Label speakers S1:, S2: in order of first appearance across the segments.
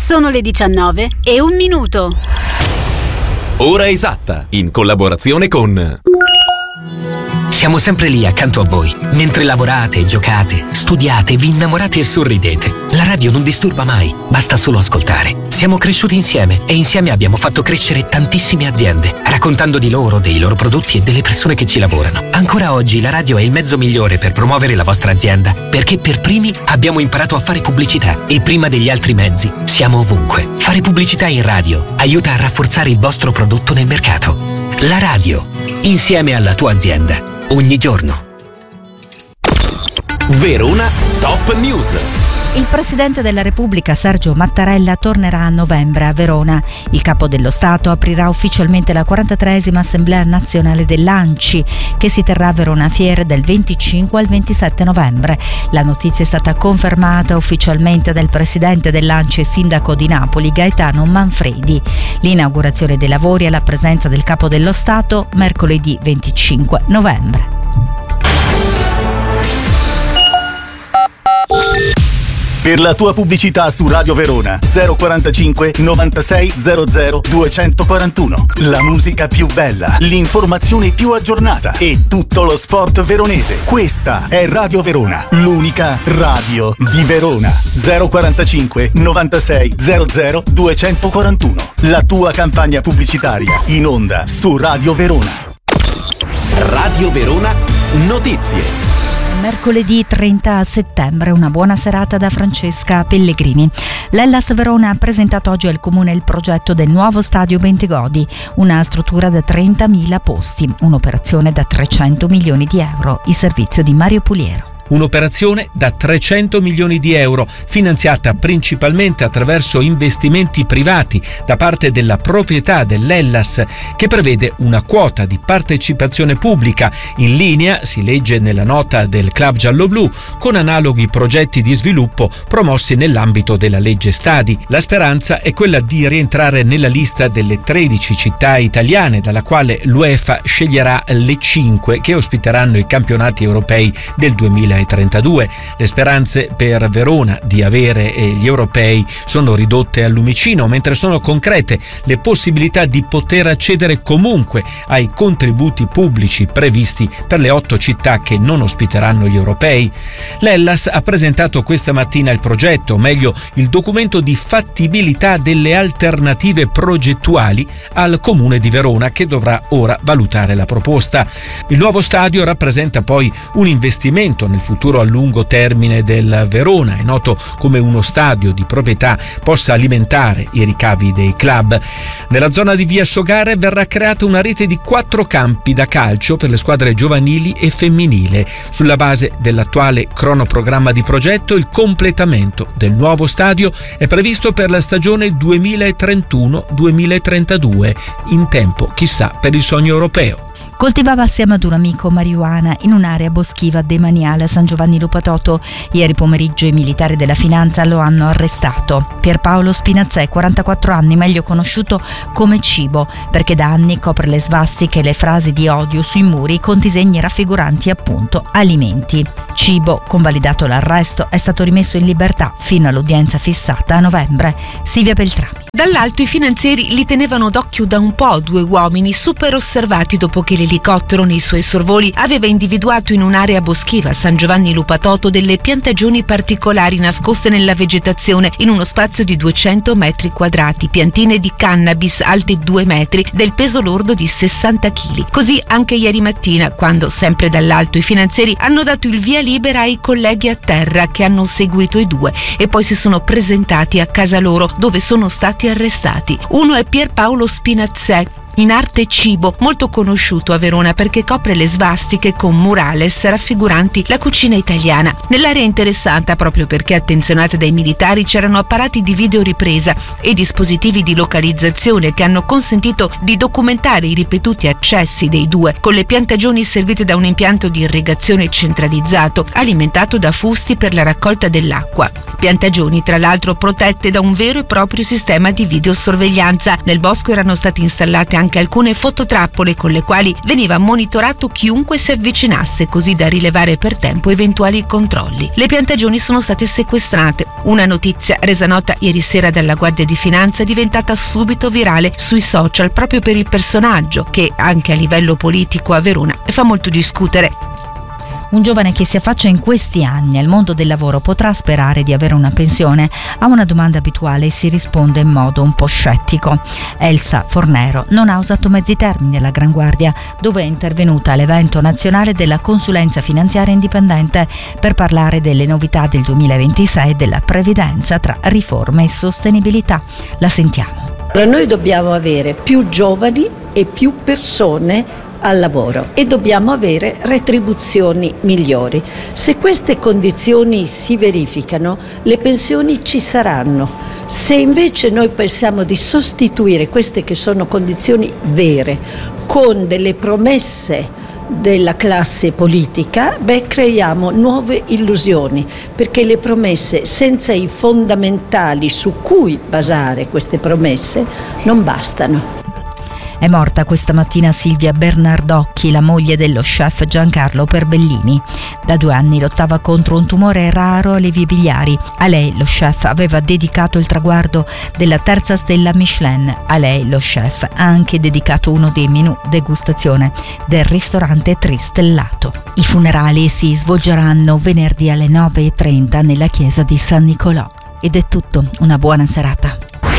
S1: Sono le 19:01.
S2: Ora esatta, in collaborazione con...
S3: Siamo sempre lì accanto a voi, mentre lavorate, giocate, studiate, vi innamorate e sorridete. La radio non disturba mai, basta solo ascoltare. Siamo cresciuti insieme e insieme abbiamo fatto crescere tantissime aziende, raccontando di loro, dei loro prodotti e delle persone che ci lavorano. Ancora oggi la radio è il mezzo migliore per promuovere la vostra azienda, perché per primi abbiamo imparato a fare pubblicità e prima degli altri mezzi siamo ovunque. Fare pubblicità in radio aiuta a rafforzare il vostro prodotto nel mercato. La radio, insieme alla tua azienda. Ogni giorno.
S2: Verona Top News.
S4: Il Presidente della Repubblica Sergio Mattarella tornerà a novembre a Verona. Il Capo dello Stato aprirà ufficialmente la 43esima Assemblea Nazionale dell'ANCI, che si terrà a Verona Fiere dal 25 al 27 novembre. La notizia è stata confermata ufficialmente dal Presidente dell'ANCI e Sindaco di Napoli Gaetano Manfredi. L'inaugurazione dei lavori alla presenza del Capo dello Stato mercoledì 25 novembre.
S5: Per la tua pubblicità su Radio Verona 045 96 00 241. La musica più bella, l'informazione più aggiornata e tutto lo sport veronese. Questa è Radio Verona, l'unica radio di Verona. 045 96 00 241. La tua campagna pubblicitaria in onda su Radio Verona.
S2: Radio Verona Notizie.
S4: Mercoledì 30 settembre, una buona serata da Francesca Pellegrini. L'Hellas Verona ha presentato oggi al Comune il progetto del nuovo stadio Bentegodi, una struttura da 30.000 posti, un'operazione da 300 milioni di euro. Il servizio di Mario Puliero.
S6: Un'operazione da 300 milioni di euro, finanziata principalmente attraverso investimenti privati da parte della proprietà dell'Hellas, che prevede una quota di partecipazione pubblica, in linea, si legge nella nota del Club Gialloblu, con analoghi progetti di sviluppo promossi nell'ambito della legge Stadi. La speranza è quella di rientrare nella lista delle 13 città italiane, dalla quale l'UEFA sceglierà le 5 che ospiteranno i campionati europei del 2032. Le speranze per Verona di avere gli europei sono ridotte al lumicino, mentre sono concrete le possibilità di poter accedere comunque ai contributi pubblici previsti per le 8 città che non ospiteranno gli europei. L'Hellas ha presentato questa mattina il progetto, o meglio il documento di fattibilità delle alternative progettuali al Comune di Verona, che dovrà ora valutare la proposta. Il nuovo stadio rappresenta poi un investimento nel futuro a lungo termine del Verona. È noto come uno stadio di proprietà possa alimentare i ricavi dei club. Nella zona di via Sogare verrà creata una rete di 4 campi da calcio per le squadre giovanili e femminile. Sulla base dell'attuale cronoprogramma di progetto, il completamento del nuovo stadio è previsto per la stagione 2031-2032, in tempo chissà per il sogno europeo.
S4: Coltivava assieme ad un amico marijuana in un'area boschiva demaniale a San Giovanni Lupatoto. Ieri pomeriggio i militari della finanza lo hanno arrestato. Pierpaolo Spinazzè, 44 anni, meglio conosciuto come Cibo, perché da anni copre le svastiche e le frasi di odio sui muri con disegni raffiguranti appunto alimenti. Cibo, convalidato l'arresto, è stato rimesso in libertà fino all'udienza fissata a novembre. Silvia Beltrami.
S7: Dall'alto i finanzieri li tenevano d'occhio da un po', 2 uomini super osservati dopo che l'elicottero nei suoi sorvoli aveva individuato in un'area boschiva a San Giovanni Lupatoto delle piantagioni particolari nascoste nella vegetazione in uno spazio di 200 metri quadrati, piantine di cannabis alte 2 metri del peso lordo di 60 kg. Così anche ieri mattina, quando sempre dall'alto i finanzieri hanno dato il via libera ai colleghi a terra, che hanno seguito i 2 e poi si sono presentati a casa loro, dove sono stati arrestati. Uno è Pierpaolo Spinazzè, in arte Cibo, molto conosciuto a Verona perché copre le svastiche con murales raffiguranti la cucina italiana. Nell'area interessata, proprio perché attenzionata dai militari, c'erano apparati di videoripresa e dispositivi di localizzazione che hanno consentito di documentare i ripetuti accessi dei 2, con le piantagioni servite da un impianto di irrigazione centralizzato alimentato da fusti per la raccolta dell'acqua. Piantagioni tra l'altro protette da un vero e proprio sistema di videosorveglianza. Nel bosco erano state installate anche anche alcune fototrappole con le quali veniva monitorato chiunque si avvicinasse, così da rilevare per tempo eventuali controlli. Le piantagioni sono state sequestrate. Una notizia resa nota ieri sera dalla Guardia di Finanza è diventata subito virale sui social proprio per il personaggio che, anche a livello politico a Verona, fa molto discutere.
S4: Un giovane che si affaccia in questi anni al mondo del lavoro potrà sperare di avere una pensione? A una domanda abituale si risponde in modo un po' scettico. Elsa Fornero non ha usato mezzi termini alla Gran Guardia, dove è intervenuta all'evento nazionale della consulenza finanziaria indipendente per parlare delle novità del 2026 della previdenza tra riforme e sostenibilità. La sentiamo.
S8: Noi dobbiamo avere più giovani e più persone al lavoro e dobbiamo avere retribuzioni migliori. Se queste condizioni si verificano, le pensioni ci saranno. Se invece noi pensiamo di sostituire queste che sono condizioni vere con delle promesse della classe politica, creiamo nuove illusioni, perché le promesse senza i fondamentali su cui basare queste promesse non bastano.
S4: È morta questa mattina Silvia Bernardocchi, la moglie dello chef Giancarlo Perbellini. Da 2 anni lottava contro un tumore raro alle vie biliari. A lei lo chef aveva dedicato il traguardo della 3ª stella Michelin. A lei lo chef ha anche dedicato uno dei menù degustazione del ristorante Tristellato. I funerali si svolgeranno venerdì alle 9:30 nella chiesa di San Nicolò. Ed è tutto, una buona serata.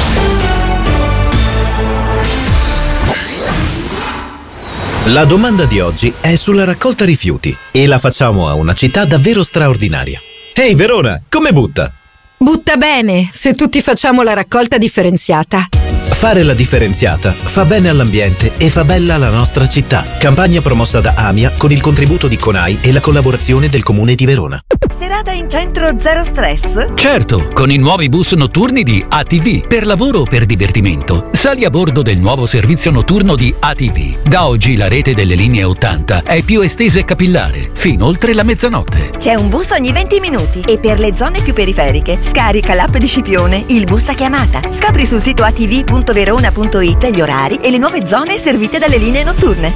S9: La domanda di oggi è sulla raccolta rifiuti e la facciamo a una città davvero straordinaria. Ehi Verona, come butta?
S10: Butta bene, se tutti facciamo la raccolta differenziata.
S9: Fare la differenziata fa bene all'ambiente e fa bella la nostra città. Campagna promossa da AMIA con il contributo di CONAI e la collaborazione del Comune di Verona.
S11: Serata in centro zero stress?
S12: Certo, con i nuovi bus notturni di ATV, per lavoro o per divertimento. Sali a bordo del nuovo servizio notturno di ATV. Da oggi la rete delle linee 80 è più estesa e capillare, fino oltre la mezzanotte.
S11: C'è un bus ogni 20 minuti e per le zone più periferiche scarica l'app di Scipione, il bus a chiamata. Scopri sul sito atv.verona.it gli orari e le nuove zone servite dalle linee notturne.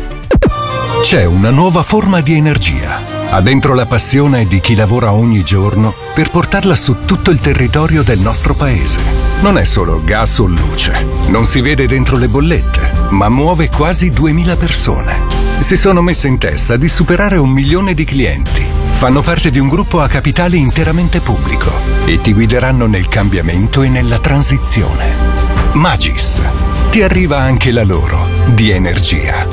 S13: C'è una nuova forma di energia. Ha dentro la passione di chi lavora ogni giorno per portarla su tutto il territorio del nostro paese. Non è solo gas o luce, non si vede dentro le bollette, ma muove quasi 2000 persone. Si sono messe in testa di superare 1 milione di clienti. Fanno parte di un gruppo a capitale interamente pubblico e ti guideranno nel cambiamento e nella transizione. Magis. Ti arriva anche la loro di energia.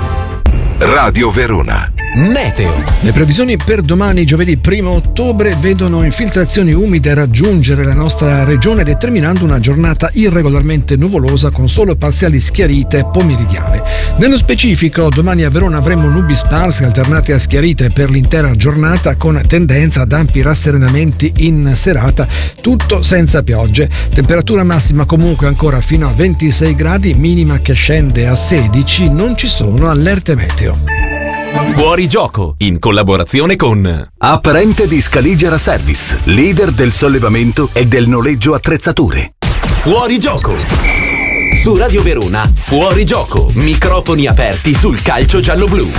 S2: Radio Verona. Meteo.
S14: Le previsioni per domani, giovedì 1 ottobre, vedono infiltrazioni umide raggiungere la nostra regione, determinando una giornata irregolarmente nuvolosa con solo parziali schiarite pomeridiane. Nello specifico, domani a Verona avremo nubi sparse alternate a schiarite per l'intera giornata, con tendenza ad ampi rasserenamenti in serata, tutto senza piogge. Temperatura massima comunque ancora fino a 26 gradi, minima che scende a 16, non ci sono allerte meteo.
S2: Fuori gioco, in collaborazione con
S15: Apparente di Scaligera Service, leader del sollevamento e del noleggio attrezzature.
S2: Fuori gioco. Su Radio Verona, Fuori gioco, microfoni aperti sul calcio giallo-blu.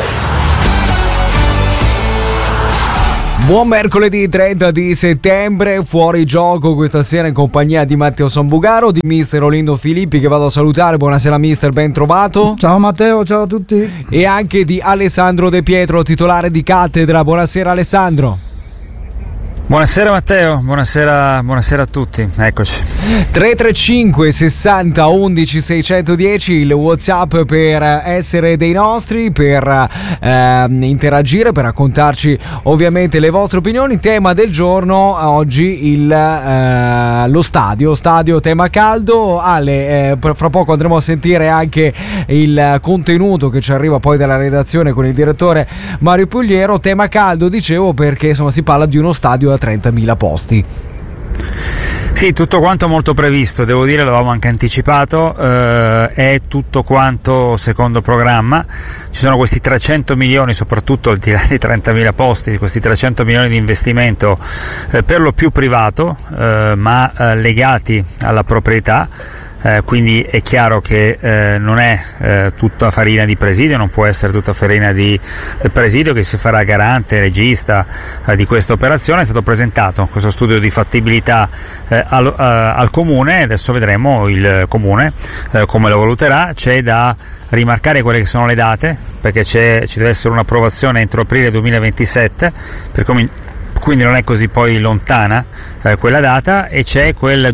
S16: Buon mercoledì 30 di settembre, fuori gioco questa sera in compagnia di Matteo Sambugaro, di mister Olindo Filippi, che vado a salutare. Buonasera mister, ben trovato.
S17: Ciao Matteo, ciao a tutti.
S16: E anche di Alessandro De Pietro, titolare di cattedra. Buonasera Alessandro.
S18: Buonasera Matteo, buonasera a tutti, eccoci.
S16: 335 60 11 610 il WhatsApp per essere dei nostri, per interagire, per raccontarci ovviamente le vostre opinioni. Tema del giorno oggi lo stadio tema caldo. Ale, fra poco andremo a sentire anche il contenuto che ci arriva poi dalla redazione con il direttore Mario Pugliero. Tema caldo, dicevo, perché insomma si parla di uno stadio a 30.000 posti.
S18: Sì, tutto quanto molto previsto, devo dire, l'avevamo anche anticipato, è tutto quanto secondo programma. Ci sono questi 300 milioni, soprattutto al di là dei 30.000 posti, questi 300 milioni di investimento per lo più privato, ma legati alla proprietà. quindi è chiaro che non è tutta farina di presidio, non può essere tutta farina di presidio che si farà garante, regista di questa operazione. È stato presentato questo studio di fattibilità al Comune, adesso vedremo il Comune come lo valuterà. C'è da rimarcare quelle che sono le date, perché ci deve essere un'approvazione entro aprile 2027, quindi non è così poi lontana quella data, e c'è quell'aprile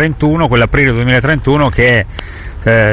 S18: 2031 che è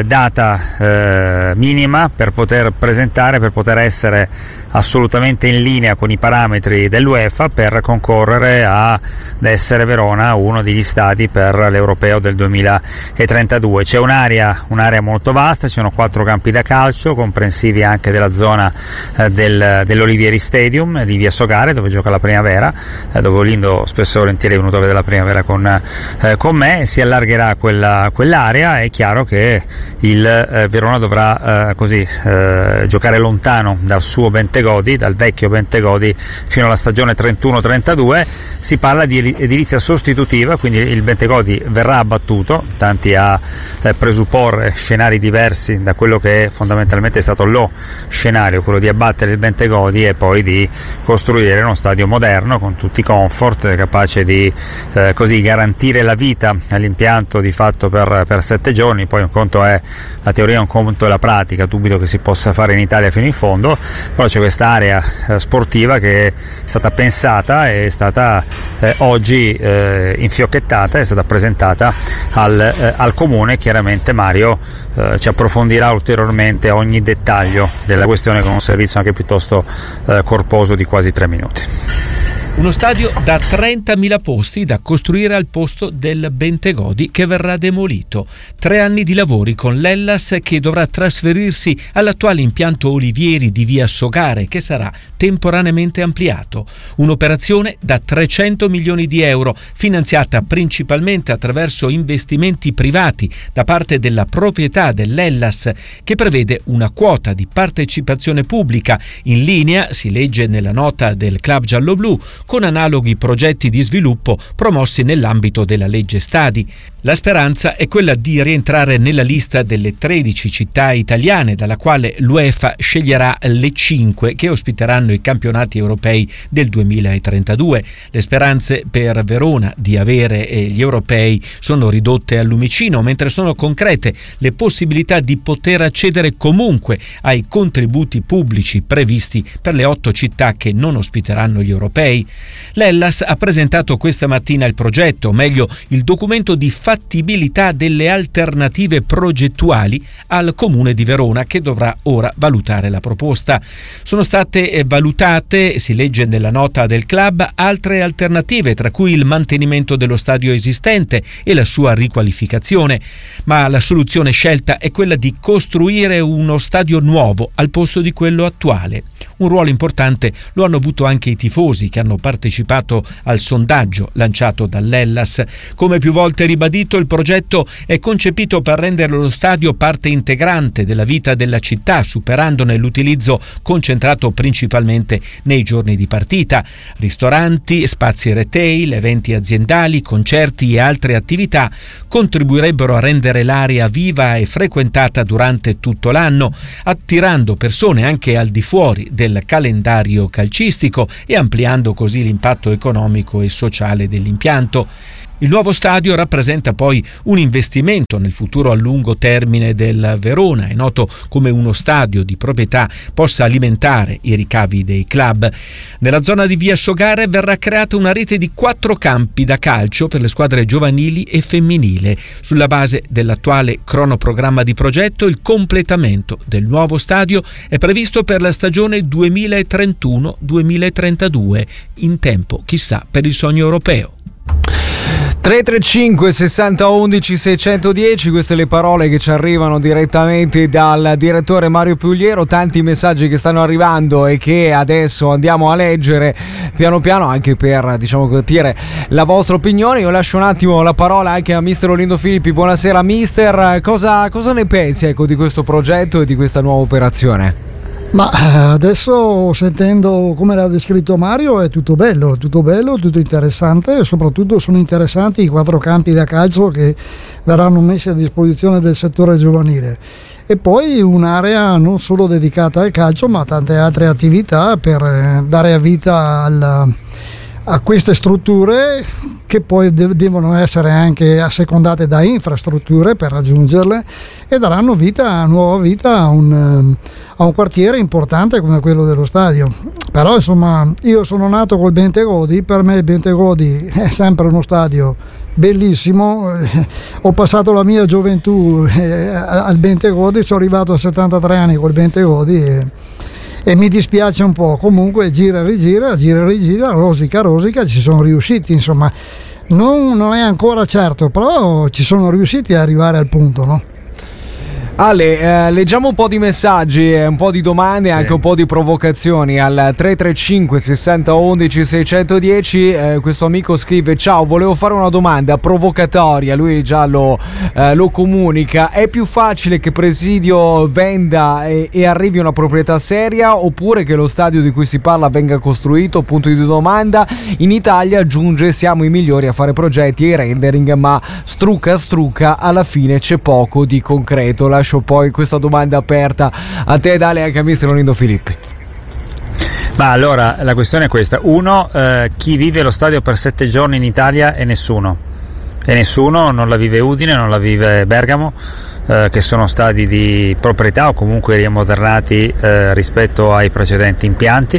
S18: data minima per poter presentare, per poter essere assolutamente in linea con i parametri dell'UEFA per concorrere ad essere Verona uno degli stadi per l'Europeo del 2032. C'è un'area molto vasta, ci sono 4 campi da calcio, comprensivi anche della zona dell'Olivieri Stadium di Via Sogare, dove gioca la Primavera, dove Olindo spesso e volentieri è venuto a vedere la Primavera con me. Si allargherà quell'area. È chiaro che il Verona dovrà giocare lontano dal suo Bentegodi, dal vecchio Bentegodi, fino alla stagione 31-32. Si parla di edilizia sostitutiva, quindi il Bentegodi verrà abbattuto, tanti a presupporre scenari diversi da quello che fondamentalmente è stato lo scenario, quello di abbattere il Bentegodi e poi di costruire uno stadio moderno con tutti i comfort, capace di garantire la vita all'impianto di fatto per 7 giorni. Poi un conto è la teoria, un conto è la pratica, dubito che si possa fare in Italia fino in fondo, però c'è questa area sportiva che è stata pensata e è stata oggi infiocchettata, è stata presentata al Comune. Chiaramente Mario ci approfondirà ulteriormente ogni dettaglio della questione con un servizio anche piuttosto corposo di quasi 3 minuti.
S6: Uno stadio da 30.000 posti da costruire al posto del Bentegodi che verrà demolito. 3 anni di lavori con l'Hellas che dovrà trasferirsi all'attuale impianto Olivieri di Via Sogare, che sarà temporaneamente ampliato. Un'operazione da 300 milioni di euro, finanziata principalmente attraverso investimenti privati da parte della proprietà dell'Hellas, che prevede una quota di partecipazione pubblica in linea, si legge nella nota del club gialloblu, con analoghi progetti di sviluppo promossi nell'ambito della legge Stadi. La speranza è quella di rientrare nella lista delle 13 città italiane, dalla quale l'UEFA sceglierà le 5 che ospiteranno i campionati europei del 2032. Le speranze per Verona di avere gli europei sono ridotte al lumicino, mentre sono concrete le possibilità di poter accedere comunque ai contributi pubblici previsti per le 8 città che non ospiteranno gli europei. L'Hellas ha presentato questa mattina il progetto, o meglio il documento di fattibilità delle alternative progettuali al Comune di Verona, che dovrà ora valutare la proposta. Sono state valutate, si legge nella nota del club, altre alternative, tra cui il mantenimento dello stadio esistente e la sua riqualificazione, ma la soluzione scelta è quella di costruire uno stadio nuovo al posto di quello attuale. Un ruolo importante lo hanno avuto anche i tifosi che hanno partecipato al sondaggio lanciato dall'Hellas. Come più volte ribadito, il progetto è concepito per rendere lo stadio parte integrante della vita della città, superandone l'utilizzo concentrato principalmente nei giorni di partita. Ristoranti, spazi retail, eventi aziendali, concerti e altre attività contribuirebbero a rendere l'area viva e frequentata durante tutto l'anno, attirando persone anche al di fuori del calendario calcistico e ampliando così l'impatto economico e sociale dell'impianto. Il nuovo stadio rappresenta poi un investimento nel futuro a lungo termine del Verona. È noto come uno stadio di proprietà possa alimentare i ricavi dei club. Nella zona di Via Sogare verrà creata una rete di 4 campi da calcio per le squadre giovanili e femminile. Sulla base dell'attuale cronoprogramma di progetto, il completamento del nuovo stadio è previsto per la stagione 2031-2032, in tempo chissà per il sogno europeo.
S16: 335 60 11 610, queste le parole che ci arrivano direttamente dal direttore Mario Pugliero, tanti messaggi che stanno arrivando e che adesso andiamo a leggere piano piano anche per capire la vostra opinione. Io lascio un attimo la parola anche a mister Olindo Filippi. Buonasera mister, cosa ne pensi di questo progetto e di questa nuova operazione?
S17: Ma adesso, sentendo come l'ha descritto Mario, è tutto bello, tutto interessante, e soprattutto sono interessanti i 4 campi da calcio che verranno messi a disposizione del settore giovanile. E poi un'area non solo dedicata al calcio, ma a tante altre attività per dare vita a queste strutture, che poi devono essere anche assecondate da infrastrutture per raggiungerle, e daranno nuova vita a un quartiere importante come quello dello stadio. Però insomma, io sono nato col Bentegodi, per me il Bentegodi è sempre uno stadio bellissimo, ho passato la mia gioventù al Bentegodi, sono arrivato a 73 anni col Bentegodi e mi dispiace un po'. Comunque gira e rigira, rosica, ci sono riusciti, insomma, non è ancora certo, però ci sono riusciti a arrivare al punto, no?
S16: Ale, leggiamo un po' di messaggi, un po' di domande, anche un po' di provocazioni al 335 60 11 610. Questo amico scrive: ciao, volevo fare una domanda provocatoria, lui già lo comunica. È più facile che Presidio venda e arrivi una proprietà seria, oppure che lo stadio di cui si parla venga costruito? Punto di domanda. In Italia, aggiunge, siamo i migliori a fare progetti e rendering, ma strucca alla fine c'è poco di concreto. Lascio poi questa domanda aperta a te, Dale, anche a mister Olindo Filippi.
S18: Ma allora la questione è questa: uno, chi vive lo stadio per 7 giorni in Italia è nessuno, non la vive Udine, non la vive Bergamo, che sono stadi di proprietà o comunque riammodernati rispetto ai precedenti impianti.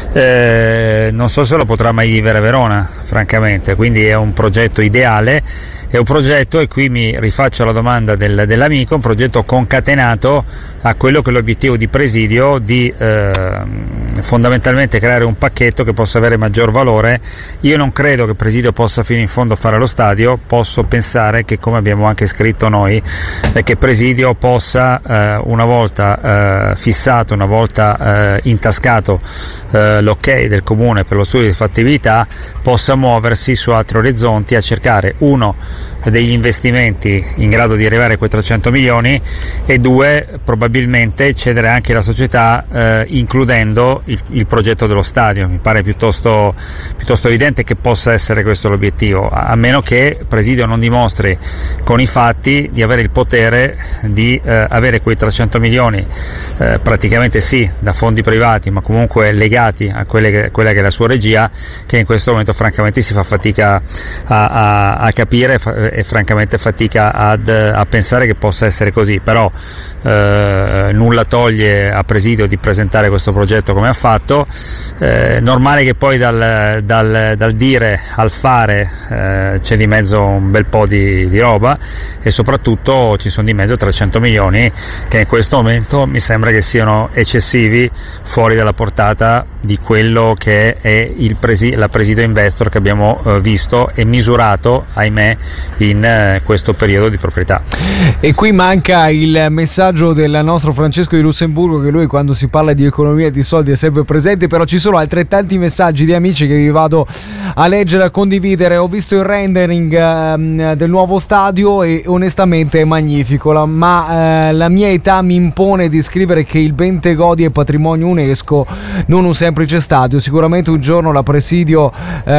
S18: Non so se lo potrà mai vivere Verona, francamente, quindi è un progetto ideale. È un progetto, e qui mi rifaccio alla domanda dell'amico, un progetto concatenato a quello che è l'obiettivo di Presidio di fondamentalmente creare un pacchetto che possa avere maggior valore. Io non credo che Presidio possa fino in fondo fare lo stadio, posso pensare che, come abbiamo anche scritto noi, che Presidio possa una volta fissato, una volta intascato l'ok del comune per lo studio di fattibilità, possa muoversi su altri orizzonti a cercare, uno, degli investimenti in grado di arrivare a quei 300 milioni, e due, probabilmente cedere anche la società includendo il progetto dello stadio. Mi pare piuttosto evidente che possa essere questo l'obiettivo, a meno che Presidio non dimostri con i fatti di avere il potere di avere quei 300 milioni praticamente sì da fondi privati, ma comunque legati a quella che è la sua regia, che in questo momento francamente si fa fatica a capire e francamente fatica a pensare che possa essere così. Però nulla toglie a Presidio di presentare questo progetto come ha fatto. Normale che poi dal dire al fare c'è di mezzo un bel po' di roba, e soprattutto ci sono di mezzo 300 milioni che in questo momento mi sembra che siano eccessivi, fuori dalla portata di quello che è la Presidio Investor che abbiamo visto e misurato, ahimè, in questo periodo di proprietà.
S16: E qui manca il messaggio del nostro Francesco di Lussemburgo, che lui, quando si parla di economia e di soldi, è sempre presente. Però ci sono altrettanti messaggi di amici che vi vado a leggere, a condividere. Ho visto il rendering del nuovo stadio e onestamente è magnifico, ma la mia età mi impone di scrivere che il Bentegodi è patrimonio UNESCO, non un semplice stadio. Sicuramente un giorno la Presidio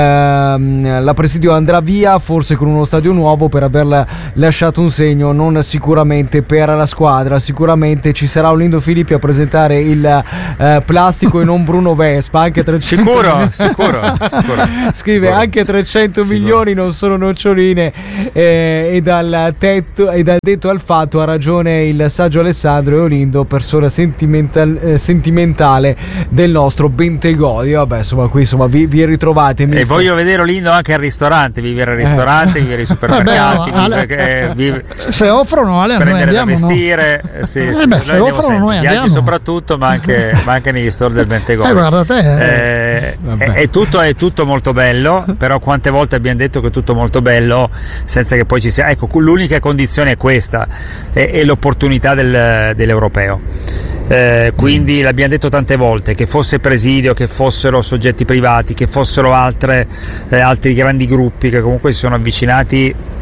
S16: andrà via, forse con uno stadio nuovo, per aver lasciato un segno, non sicuramente per la squadra. Sicuramente ci sarà Olindo Filippi a presentare il plastico e non Bruno Vespa. Anche 300
S18: sicuro.
S16: Scrive sicuro. Anche 300 milioni non sono noccioline, e dal detto al fatto ha ragione il saggio Alessandro, e Olindo, persona sentimentale del nostro Bentegodi. Vabbè, insomma, qui vi ritrovate.
S18: E voglio vedere Olindo anche al ristorante, vivere al ristorante, vivere ai supermercati,
S17: se offrono, Ale,
S18: prendere
S17: noi andiamo,
S18: da vestire,
S17: no?
S18: se
S17: offrono, noi
S18: viaggi
S17: andiamo,
S18: soprattutto, ma anche negli store del Bentegodi.
S17: Guarda te,
S18: è tutto molto bello, però quante volte abbiamo detto che è tutto molto bello senza che poi ci sia, ecco, l'unica condizione è questa, è l'opportunità dell'europeo. Quindi l'abbiamo detto tante volte, che fosse Presidio, che fossero soggetti privati, che fossero altri grandi gruppi che comunque si sono avvicinati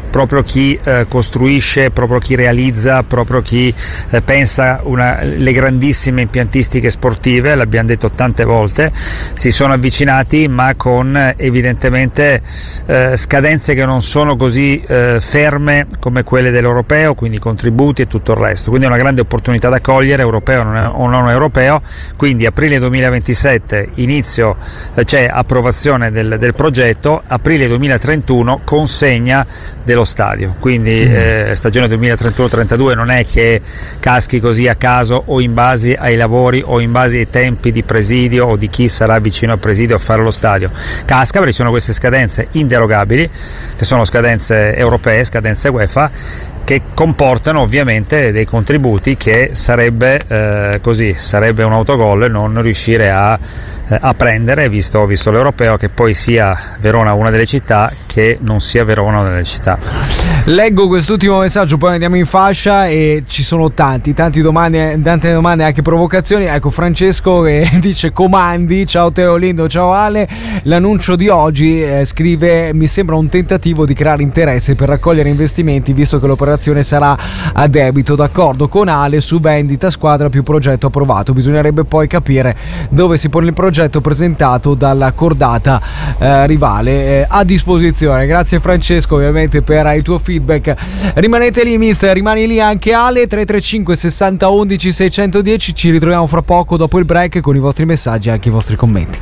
S18: proprio chi costruisce, proprio chi realizza, proprio chi pensa le grandissime impiantistiche sportive, l'abbiamo detto tante volte, si sono avvicinati ma con evidentemente scadenze che non sono così ferme come quelle dell'europeo, quindi contributi e tutto il resto, quindi è una grande opportunità da cogliere, europeo o non europeo. Quindi aprile 2027 inizio, cioè approvazione del progetto, aprile 2031 consegna dello stadio, quindi stagione 2031-32 non è che caschi così a caso o in base ai lavori o in base ai tempi di presidio o di chi sarà vicino al presidio a fare lo stadio, casca perché ci sono queste scadenze inderogabili che sono scadenze europee, scadenze UEFA, che comportano ovviamente dei contributi che sarebbe un autogol non riuscire a prendere, visto l'europeo, che poi sia Verona una delle città che non sia Verona una delle città.
S16: Leggo quest'ultimo messaggio, poi andiamo in fascia e ci sono tante domande, anche provocazioni. Ecco Francesco che dice: comandi, ciao Teo Lindo, ciao Ale, l'annuncio di oggi, scrive, mi sembra un tentativo di creare interesse per raccogliere investimenti visto che l'operazione sarà a debito. D'accordo con Ale su vendita squadra più progetto approvato, bisognerebbe poi capire dove si pone il progetto presentato dalla cordata rivale. A disposizione. Grazie Francesco ovviamente per il tuo feedback. Rimanete lì mister, rimani lì anche Ale. 335 60 11 610. Ci ritroviamo fra poco dopo il break con i vostri messaggi e anche i vostri commenti.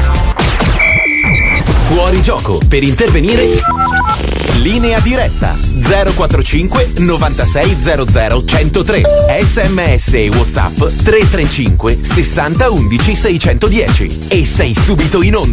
S2: Fuori gioco. Per intervenire linea diretta 045 96 00 103. SMS e WhatsApp 335 60 11 610 e sei subito in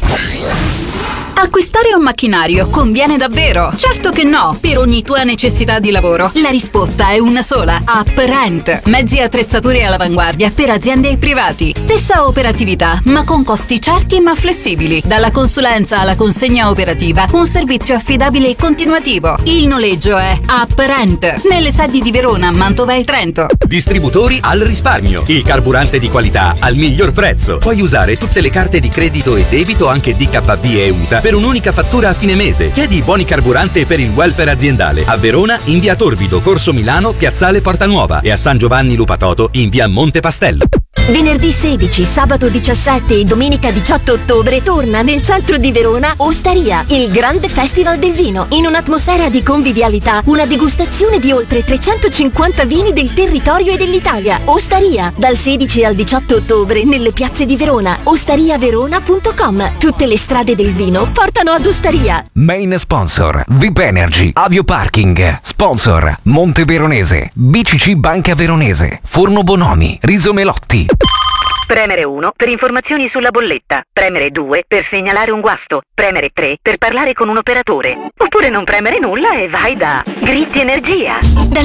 S2: onda.
S1: Acquistare un macchinario conviene davvero? Certo che no, per ogni tua necessità di lavoro. La risposta è una sola: UpRent. Mezzi e attrezzature all'avanguardia per aziende e privati. Stessa operatività, ma con costi certi ma flessibili. Dalla consulenza alla consegna operativa, un servizio affidabile e continuativo. Il noleggio è UpRent. Nelle sedi di Verona, Mantova e Trento.
S19: Distributori al risparmio. Il carburante di qualità al miglior prezzo. Puoi usare tutte le carte di credito e debito, anche DKB e UTA, per un'unica fattura a fine mese. Chiedi i buoni carburante per il welfare aziendale. A Verona in via Torbido, Corso Milano, Piazzale Porta Nuova, e a San Giovanni Lupatoto in via Monte Pastello.
S20: Venerdì 16, sabato 17 e domenica 18 ottobre torna nel centro di Verona Osteria, il grande festival del vino. In un'atmosfera di convivialità, una degustazione di oltre 350 vini del territorio e dell'Italia. Osteria, dal 16 al 18 ottobre nelle piazze di Verona. ostariaverona.com. Tutte le strade del vino portano ad Osteria.
S21: Main sponsor VIP Energy, Avio Parking. Sponsor Monte Veronese, BCC Banca Veronese, Forno Bonomi, Riso Melotti.
S22: Premere 1 per informazioni sulla bolletta. Premere 2 per segnalare un guasto. Premere 3 per parlare con un operatore. Oppure non premere nulla e vai da Gritti Energia.
S23: Dal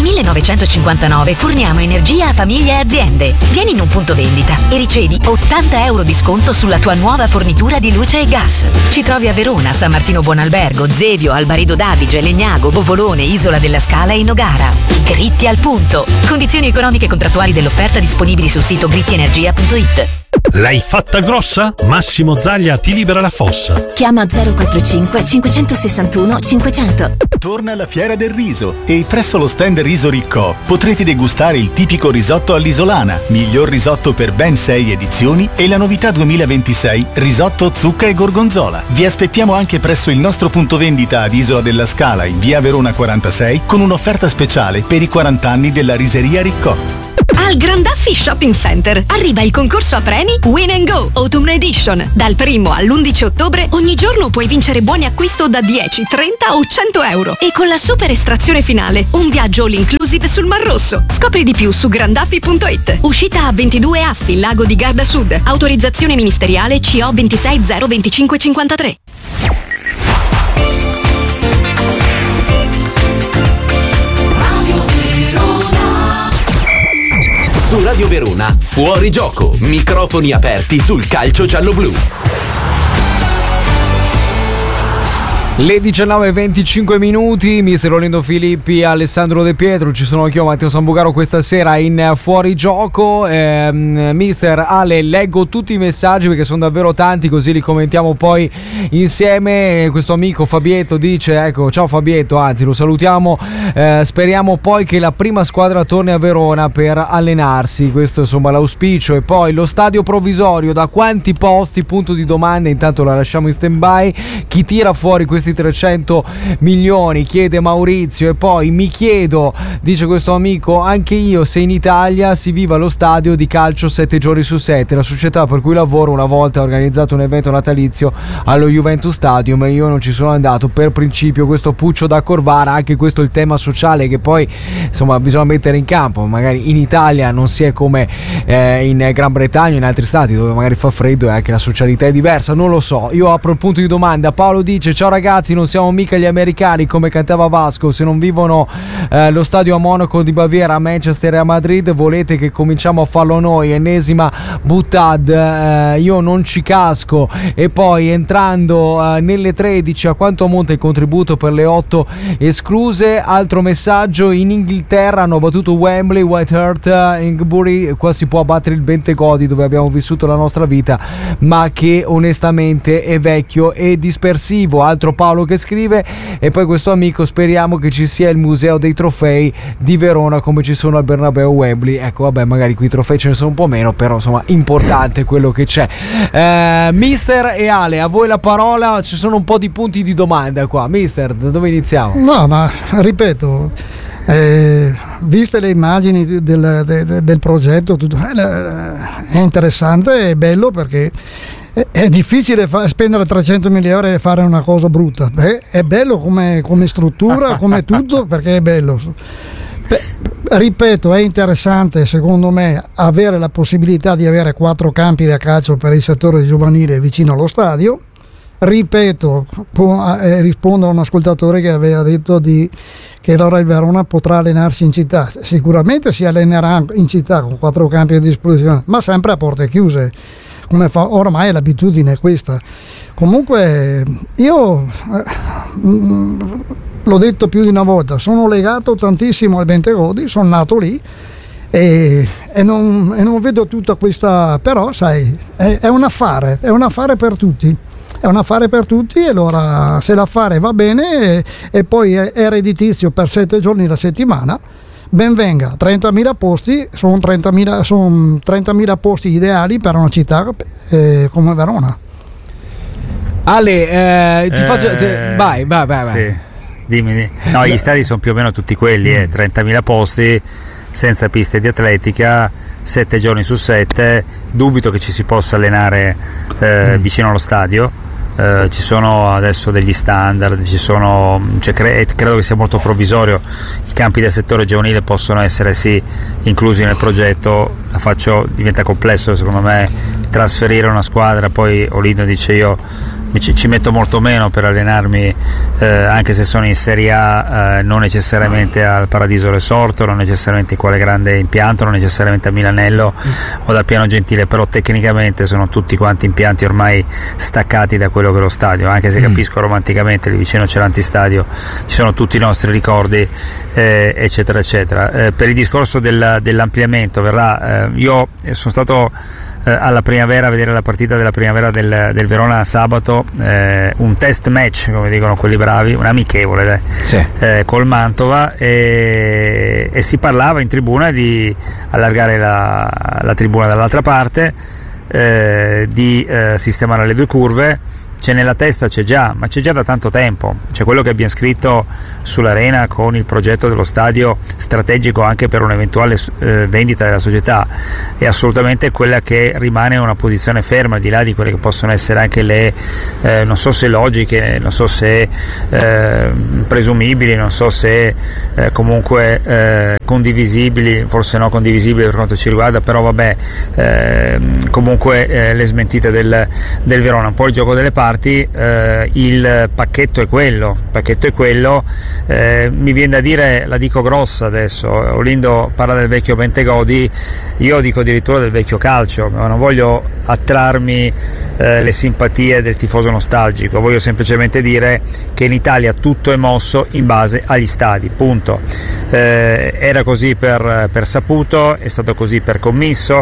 S23: 1959 forniamo energia a famiglie e aziende. Vieni in un punto vendita e ricevi 80 euro di sconto sulla tua nuova fornitura di luce e gas. Ci trovi a Verona, San Martino Buonalbergo, Zevio, Albarido d'Adige, Legnago, Bovolone, Isola della Scala e Nogara. Gritti al punto. Condizioni economiche e contrattuali dell'offerta disponibili sul sito grittienergia.it.
S24: L'hai fatta grossa? Massimo Zaglia ti libera la fossa.
S20: Chiama 045 561 500.
S5: Torna alla Fiera del Riso e presso lo stand Riso Riccò potrete degustare il tipico risotto all'isolana, miglior risotto per ben 6 edizioni, e la novità 2026 risotto zucca e gorgonzola. Vi aspettiamo anche presso il nostro punto vendita ad Isola della Scala in via Verona 46 con un'offerta speciale per i 40 anni della Riseria Riccò.
S23: Al Grandaffi Shopping Center arriva il concorso a premi Win and Go Autumn Edition. Dal 1 all'11 ottobre ogni giorno puoi vincere buoni acquisto da 10, 30 o 100 euro. E con la super estrazione finale, un viaggio all inclusive sul Mar Rosso. Scopri di più su grandaffi.it. Uscita a 22 Affi, Lago di Garda Sud. Autorizzazione ministeriale CO 2602553.
S2: Su Radio Verona, fuori gioco, microfoni aperti sul calcio giallo-blu.
S16: Le 19:25 minuti, mister Olindo Filippi, Alessandro De Pietro, ci sono anch'io, Matteo Sambugaro, questa sera in Fuorigioco. Mister Ale, leggo tutti i messaggi perché sono davvero tanti, così li commentiamo poi insieme. Questo amico Fabietto dice, ecco, ciao Fabietto, anzi lo salutiamo, speriamo poi che la prima squadra torni a Verona per allenarsi, questo insomma l'auspicio. E poi lo stadio provvisorio, da quanti posti? Punto di domanda, intanto la lasciamo in stand by. Chi tira fuori questi 300 milioni, chiede Maurizio. E poi mi chiedo, dice questo amico, anche io, se in Italia si viva lo stadio di calcio 7 giorni su 7. La società per cui lavoro una volta ha organizzato un evento natalizio allo Juventus Stadium e io non ci sono andato per principio. Questo Puccio da Corvara, anche questo è il tema sociale che poi insomma bisogna mettere in campo. Magari in Italia non si è come in Gran Bretagna, in altri stati dove magari fa freddo e anche la socialità è diversa, non lo so. Io apro il punto di domanda. Paolo dice, ciao ragazzi, non siamo mica gli americani come cantava Vasco, se non vivono lo stadio a Monaco di Baviera, a Manchester e a Madrid, volete che cominciamo a farlo noi? Ennesima buttad, io non ci casco. E poi entrando nelle 13, a quanto ammonta il contributo per le 8 escluse? Altro messaggio, in Inghilterra hanno battuto Wembley, White Hart, Ingbury, qua si può abbattere il Bentegodi dove abbiamo vissuto la nostra vita, ma che onestamente è vecchio e dispersivo. Altro Paolo che scrive. E poi questo amico, speriamo che ci sia il museo dei trofei di Verona come ci sono al Bernabeu Wembley. Ecco, vabbè, magari qui i trofei ce ne sono un po' meno, però insomma importante quello che c'è. Mister e Ale, a voi la parola, ci sono un po' di punti di domanda qua. Mister, da dove iniziamo?
S17: No, ma ripeto, viste le immagini del progetto, è interessante, è bello, perché è difficile spendere 300 milioni euro e fare una cosa brutta. È bello come struttura, come tutto, perché è bello. Ripeto, è interessante secondo me avere la possibilità di avere 4 campi da calcio per il settore giovanile vicino allo stadio. Ripeto, rispondo a un ascoltatore che aveva detto che allora il Verona potrà allenarsi in città. Sicuramente si allenerà in città con 4 campi a disposizione, ma sempre a porte chiuse, come fa ormai, l'abitudine è questa. Comunque io l'ho detto più di una volta, sono legato tantissimo al Bentegodi, sono nato lì e non vedo tutta questa, però sai, è un affare per tutti. È un affare per tutti, e allora se l'affare va bene e poi è redditizio per 7 giorni la settimana, ben venga. 30.000 posti sono 30.000 posti ideali per una città come Verona.
S16: Ale, ti faccio vai.
S18: Sì, dimmi. No, gli stadi sono più o meno tutti quelli, 30.000 posti senza piste di atletica, 7 giorni su 7. Dubito che ci si possa allenare vicino allo stadio. Ci sono adesso degli standard, credo che sia molto provvisorio. I campi del settore giovanile possono essere sì inclusi nel progetto. Diventa complesso secondo me trasferire una squadra. Poi Olindo dice, io ci metto molto meno per allenarmi, anche se sono in Serie A, non necessariamente al Paradiso Resorto, non necessariamente in quale grande impianto, non necessariamente a Milanello o da Piano Gentile, però tecnicamente sono tutti quanti impianti ormai staccati da quello che è lo stadio, anche se capisco romanticamente lì vicino c'è l'antistadio, ci sono tutti i nostri ricordi, eccetera eccetera. Per il discorso dell'ampliamento verrà, io sono stato alla primavera a vedere la partita della primavera del Verona sabato, un test match come dicono quelli bravi, un amichevole col Mantova, e si parlava in tribuna di allargare la tribuna dall'altra parte, di sistemare le 2 curve. C'è nella testa, c'è già da tanto tempo. C'è quello che abbiamo scritto sull'Arena con il progetto dello stadio strategico anche per un'eventuale vendita della società, è assolutamente quella che rimane una posizione ferma, al di là di quelle che possono essere anche le non so se logiche, non so se presumibili, non so se comunque condivisibili, forse no condivisibili per quanto ci riguarda, però vabbè, comunque le smentite del Verona, un po' il gioco delle parti. Il pacchetto è quello, mi viene da dire, la dico grossa adesso, Olindo parla del vecchio Bentegodi, io dico addirittura del vecchio calcio, ma non voglio attrarmi le simpatie del tifoso nostalgico, voglio semplicemente dire che in Italia tutto è mosso in base agli stadi, punto. Era così per Saputo, è stato così per Commisso,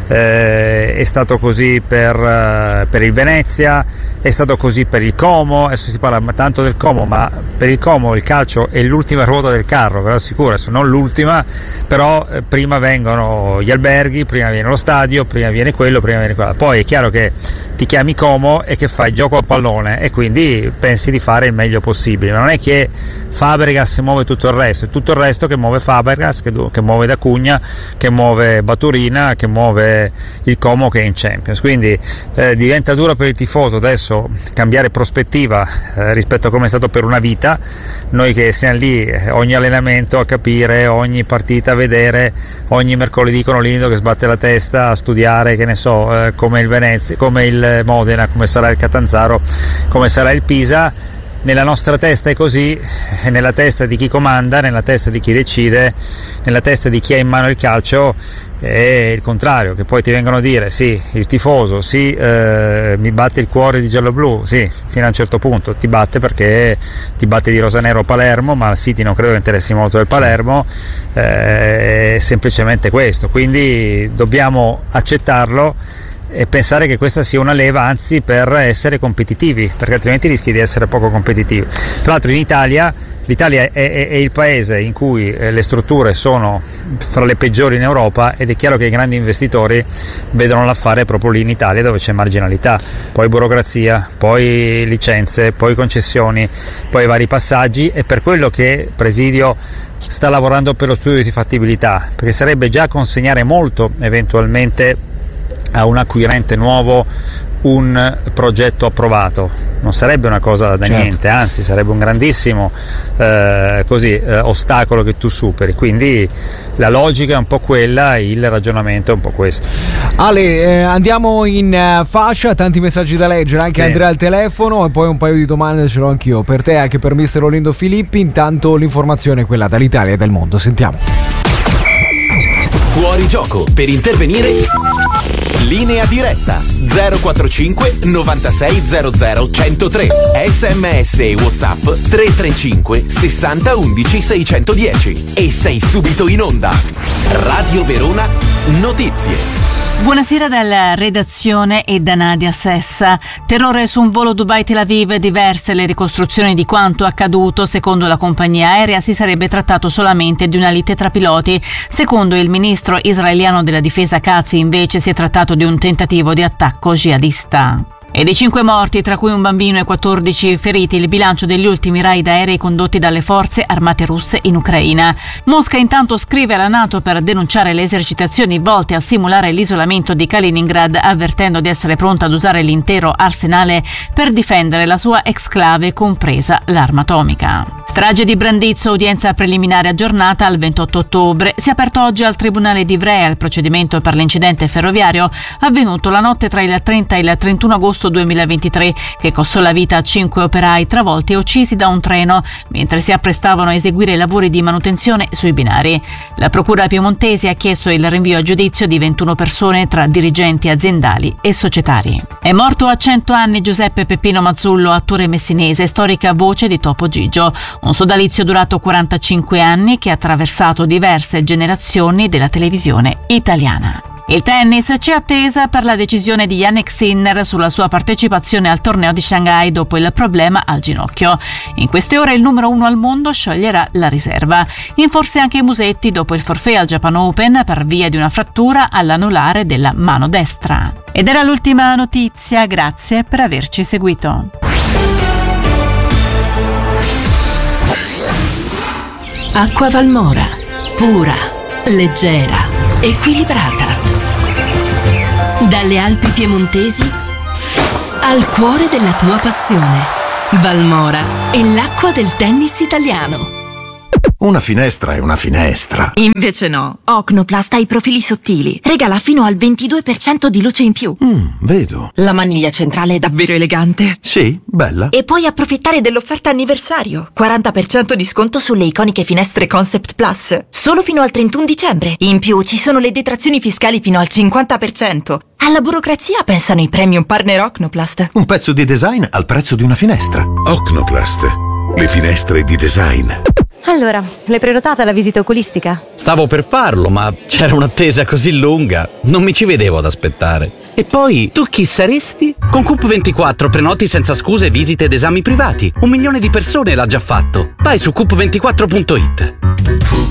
S18: è stato così per il Venezia, è stato così per il Como. Adesso si parla tanto del Como, ma per il Como il calcio è l'ultima ruota del carro, ve lo assicuro, adesso non l'ultima, però prima vengono gli alberghi, prima viene lo stadio, prima viene quello, prima viene quello. Poi è chiaro che ti chiami Como e che fai gioco a pallone e quindi pensi di fare il meglio possibile, ma non è che Fabregas muove tutto il resto, è tutto il resto che muove Fabregas, che muove D'Acugna, che muove Baturina, che muove il Como che è in Champions, quindi diventa duro per il tifoso adesso cambiare prospettiva rispetto a come è stato per una vita, noi che siamo lì ogni allenamento a capire, ogni partita a vedere, ogni mercoledì con Olindo che sbatte la testa a studiare, che ne so, come il Venezia, come il Modena, come sarà il Catanzaro, come sarà il Pisa. Nella nostra testa è così, nella testa di chi comanda, nella testa di chi decide, nella testa di chi ha in mano il calcio è il contrario, che poi ti vengono a dire sì, il tifoso, sì, mi batte il cuore di giallo-blu, sì, fino a un certo punto ti batte perché ti batte di rosanero Palermo, ma al City non credo che interessi molto del Palermo, è semplicemente questo, quindi dobbiamo accettarlo e pensare che questa sia una leva, anzi, per essere competitivi, perché altrimenti rischi di essere poco competitivi. Tra l'altro in Italia, l'Italia è il paese in cui le strutture sono fra le peggiori in Europa ed è chiaro che i grandi investitori vedono l'affare proprio lì in Italia dove c'è marginalità, poi burocrazia, poi licenze, poi concessioni, poi vari passaggi, e per quello che Presidio sta lavorando per lo studio di fattibilità, perché sarebbe già consegnare molto eventualmente a un acquirente nuovo un progetto approvato, non sarebbe una cosa da niente, anzi sarebbe un grandissimo ostacolo che tu superi, quindi la logica è un po' quella, il ragionamento è un po' questo.
S16: Ale, andiamo in fascia, tanti messaggi da leggere, anche Andrea al telefono, e poi un paio di domande ce l'ho anch'io per te, anche per mister Olindo Filippi. Intanto l'informazione è quella dall'Italia e dal mondo, sentiamo.
S2: Fuori gioco, per intervenire linea diretta 045 96 00 103, SMS e WhatsApp 335 60 11 610 e sei subito in onda. Radio Verona Notizie.
S3: Buonasera dalla redazione e da Nadia Sessa. Terrore su un volo Dubai-Tel Aviv, diverse le ricostruzioni di quanto accaduto. Secondo la compagnia aerea si sarebbe trattato solamente di una lite tra piloti. Secondo il ministro israeliano della difesa Katz invece si è trattato di un tentativo di attacco jihadista. E dei 5 morti, tra cui un bambino e 14 feriti, il bilancio degli ultimi raid aerei condotti dalle forze armate russe in Ucraina. Mosca intanto scrive alla NATO per denunciare le esercitazioni volte a simulare l'isolamento di Kaliningrad, avvertendo di essere pronta ad usare l'intero arsenale per difendere la sua exclave, compresa l'arma atomica. Strage di Brandizzo, udienza preliminare aggiornata al 28 ottobre. Si è aperto oggi al Tribunale di Ivrea il procedimento per l'incidente ferroviario avvenuto la notte tra il 30 e il 31 agosto 2023, che costò la vita a 5 operai travolti e uccisi da un treno mentre si apprestavano a eseguire i lavori di manutenzione sui binari. La procura piemontese ha chiesto il rinvio a giudizio di 21 persone tra dirigenti aziendali e societari. È morto a 100 anni Giuseppe Peppino Mazzullo, attore messinese, storica voce di Topo Gigio. Un sodalizio durato 45 anni che ha attraversato diverse generazioni della televisione italiana. Il tennis, c'è attesa per la decisione di Jannik Sinner sulla sua partecipazione al torneo di Shanghai dopo il problema al ginocchio. In queste ore il numero 1 al mondo scioglierà la riserva. In forse anche Musetti dopo il forfait al Japan Open per via di una frattura all'anulare della mano destra. Ed era l'ultima notizia, grazie per averci seguito.
S4: Acqua Valmora, pura, leggera, equilibrata. Dalle Alpi piemontesi al cuore della tua passione. Valmora è l'acqua del tennis italiano.
S7: Una finestra è una finestra.
S4: Invece no, Ocnoplast ha i profili sottili. Regala fino al 22% di luce in più.
S7: Vedo.
S4: La maniglia centrale è davvero elegante.
S7: Sì, bella.
S4: E puoi approfittare dell'offerta anniversario. 40% di sconto sulle iconiche finestre Concept Plus. Solo fino al 31 dicembre. In più ci sono le detrazioni fiscali fino al 50%. Alla burocrazia pensano i premium partner Ocnoplast.
S7: Un pezzo di design al prezzo di una finestra.
S8: Ocnoplast. Le finestre di design.
S9: Allora, l'hai prenotata la visita oculistica?
S10: Stavo per farlo, ma c'era un'attesa così lunga, non mi ci vedevo ad aspettare. E poi, tu chi saresti? Con Coop24 prenoti senza scuse visite ed esami privati. 1 milione di persone l'ha già fatto. Vai su coop24.it.